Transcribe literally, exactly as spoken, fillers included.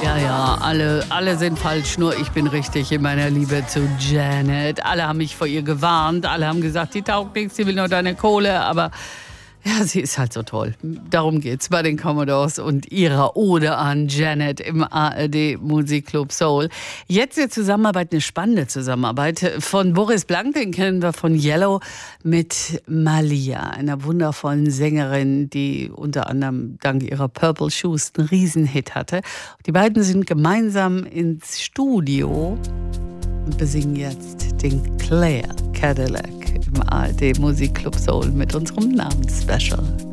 Ja, ja, alle, alle sind falsch, nur ich bin richtig in meiner Liebe zu Janet. Alle haben mich vor ihr gewarnt, alle haben gesagt, sie taugt nichts, sie will nur deine Kohle, aber ja, sie ist halt so toll. Darum geht's bei den Commodores und ihrer Ode an Janet im A R D Musikclub Soul. Jetzt eine Zusammenarbeit, eine spannende Zusammenarbeit von Boris Blank, den kennen wir von Yellow, mit Malia, einer wundervollen Sängerin, die unter anderem dank ihrer Purple Shoes einen Riesenhit hatte. Die beiden sind gemeinsam ins Studio und besingen jetzt den Claire Cadillac im A R D Musikclub Soul mit unserem Namensspecial.